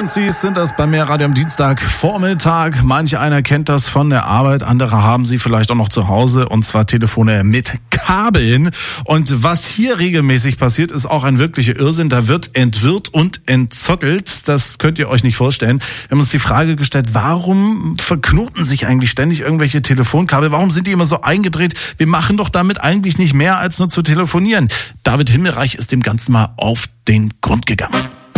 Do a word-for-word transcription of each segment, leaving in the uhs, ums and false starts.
Frequencies sind das bei Mehr Radio am Dienstag Vormittag. Manch einer kennt das von der Arbeit, andere haben sie vielleicht auch noch zu Hause, und zwar Telefone mit Kabeln. Und was hier regelmäßig passiert, ist auch ein wirklicher Irrsinn. Da wird entwirrt und entzottelt. Das könnt ihr euch nicht vorstellen. Wir haben uns die Frage gestellt, warum verknoten sich eigentlich ständig irgendwelche Telefonkabel? Warum sind die immer so eingedreht? Wir machen doch damit eigentlich nicht mehr, als nur zu telefonieren. David Himmelreich ist dem Ganzen mal auf den Grund gegangen.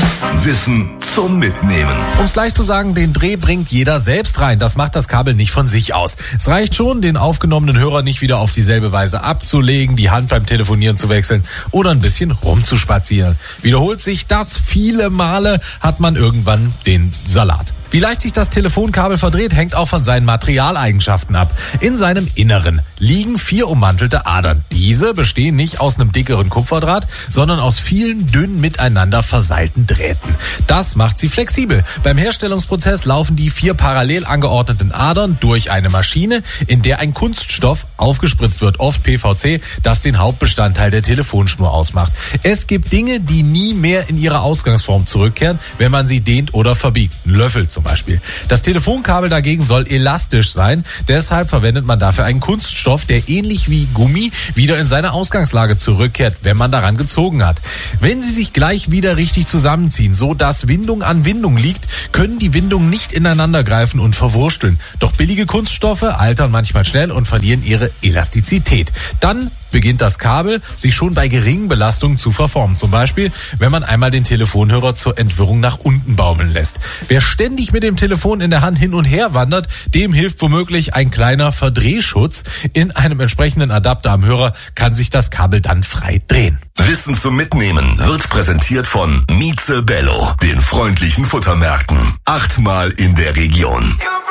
Wissen zum Mitnehmen. Um es gleich zu sagen, den Dreh bringt jeder selbst rein. Das macht das Kabel nicht von sich aus. Es reicht schon, den aufgenommenen Hörer nicht wieder auf dieselbe Weise abzulegen, die Hand beim Telefonieren zu wechseln oder ein bisschen rumzuspazieren. Wiederholt sich das viele Male, hat man irgendwann den Salat. Wie leicht sich das Telefonkabel verdreht, hängt auch von seinen Materialeigenschaften ab. In seinem Inneren liegen vier ummantelte Adern. Diese bestehen nicht aus einem dickeren Kupferdraht, sondern aus vielen dünn miteinander verseilten Drähten. Das macht sie flexibel. Beim Herstellungsprozess laufen die vier parallel angeordneten Adern durch eine Maschine, in der ein Kunststoff aufgespritzt wird, oft P V C, das den Hauptbestandteil der Telefonschnur ausmacht. Es gibt Dinge, die nie mehr in ihre Ausgangsform zurückkehren, wenn man sie dehnt oder verbiegt. Ein Löffel zum Beispiel. Das Telefonkabel dagegen soll elastisch sein, deshalb verwendet man dafür einen Kunststoff, der ähnlich wie Gummi wieder in seine Ausgangslage zurückkehrt, wenn man daran gezogen hat. Wenn sie sich gleich wieder richtig zusammenziehen, so dass Windung an Windung liegt, können die Windungen nicht ineinander greifen und verwursteln. Doch billige Kunststoffe altern manchmal schnell und verlieren ihre Elastizität. Dann beginnt das Kabel sich schon bei geringen Belastungen zu verformen. Zum Beispiel, wenn man einmal den Telefonhörer zur Entwirrung nach unten baumeln lässt. Wer ständig mit dem Telefon in der Hand hin und her wandert, dem hilft womöglich ein kleiner Verdrehschutz. In einem entsprechenden Adapter am Hörer kann sich das Kabel dann frei drehen. Wissen zum Mitnehmen wird präsentiert von Mieze Bello, den freundlichen Futtermärkten. Achtmal in der Region.